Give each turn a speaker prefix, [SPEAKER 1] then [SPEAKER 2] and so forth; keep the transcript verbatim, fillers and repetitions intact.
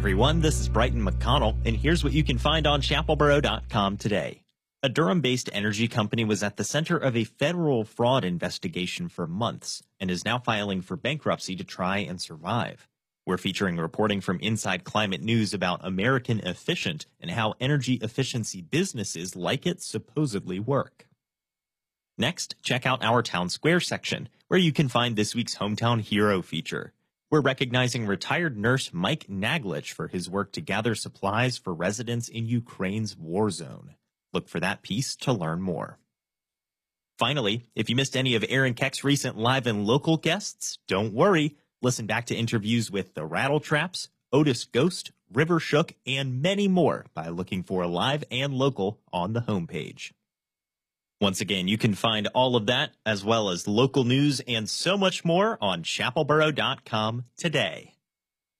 [SPEAKER 1] everyone. This is Brighton McConnell, and here's what you can find on chapel borough dot com today. A Durham-based energy company was at the center of a federal fraud investigation for months and is now filing for bankruptcy to try and survive. We're featuring reporting from Inside Climate News about American Efficient and how energy efficiency businesses like it supposedly work. Next, check out our Town Square section, where you can find this week's Hometown Hero feature. We're recognizing retired nurse Mike Naglich for his work to gather supplies for residents in Ukraine's war zone. Look for that piece to learn more. Finally, if you missed any of Aaron Keck's recent live and local guests, don't worry. Listen back to interviews with the Rattletraps, Otis Ghost, River Shook, and many more by looking for live and local on the homepage. Once again, you can find all of that, as well as local news and so much more on chapel borough dot com today.